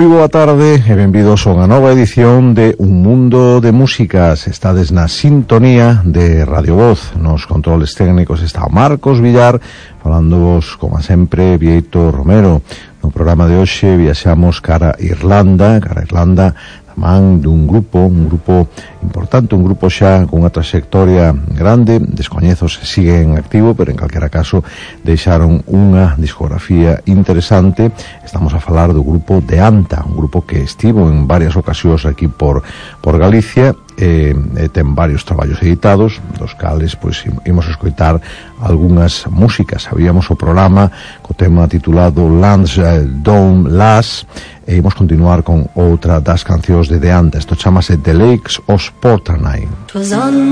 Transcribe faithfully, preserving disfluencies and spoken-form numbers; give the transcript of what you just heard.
Moi boa tarde e benvidos a unha nova edición de Un Mundo de Músicas. Estades na sintonía de Radio Voz. Nos controles técnicos está Marcos Villar, falándovos, como sempre, Vieito Romero. No programa de hoxe viaxamos cara a Irlanda, cara a Irlanda, man dun grupo, un grupo importante, un grupo xa con unha trayectoria grande, descoñezo se sigue en activo, pero en calquera caso deixaron unha discografía interesante. Estamos a falar do grupo de Anta, un grupo que estivo en varias ocasións aquí por, por Galicia, e, e ten varios traballos editados, dos cales pois imos escoitar algunhas músicas. Habíamos o programa co tema titulado Lansdowne Lass, e imos continuar con outra das cancións de The Anta. Isto chamase The Lakes of Porternay.